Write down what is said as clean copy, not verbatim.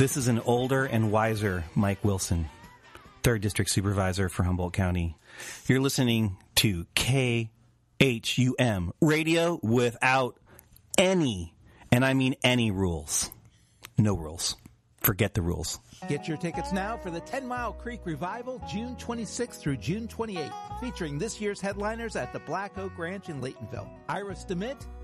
This is an older and wiser Mike Wilson, 3rd District Supervisor for Humboldt County. You're listening to KHUM, radio without any, and I mean any rules. No rules. Forget the rules. Get your tickets now for the 10 Mile Creek Revival, June 26th through June 28th, featuring this year's headliners at the Black Oak Ranch in Laytonville. Iris DeMint,